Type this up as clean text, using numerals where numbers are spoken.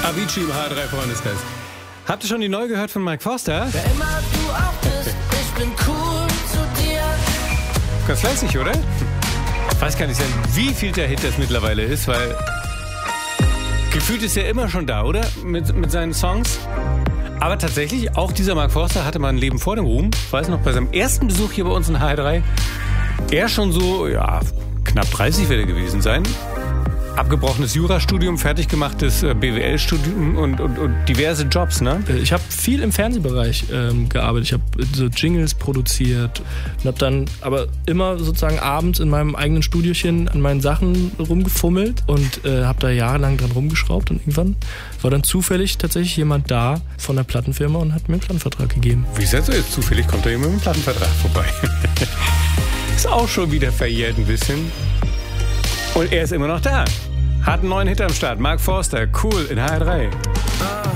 Avicii im HR3 Freundeskreis. Habt ihr schon die neue gehört von Mike Forster? Wer immer du auch bist, ich bin cool zu dir. Ganz fleißig, oder? Ich weiß gar nicht, wie viel der Hit das mittlerweile ist, weil gefühlt ist er immer schon da, oder? Mit seinen Songs. Aber tatsächlich, auch dieser Mark Forster hatte mal ein Leben vor dem Ruhm. Ich weiß noch, bei seinem ersten Besuch hier bei uns in HR3, er schon so, ja, knapp 30 wird er gewesen sein. Abgebrochenes Jurastudium, fertig gemachtes BWL-Studium und diverse Jobs, ne? Ich habe viel im Fernsehbereich gearbeitet. Ich habe so Jingles produziert und habe dann aber immer sozusagen abends in meinem eigenen Studiochen an meinen Sachen rumgefummelt und habe da jahrelang dran rumgeschraubt und irgendwann war dann zufällig tatsächlich jemand da von der Plattenfirma und hat mir einen Plattenvertrag gegeben. Wie ist das so jetzt? Zufällig kommt da jemand mit einem Plattenvertrag vorbei. Ist auch schon wieder verjährt ein bisschen. Und er ist immer noch da. Hat einen neuen Hit am Start. Mark Forster, cool in HR3.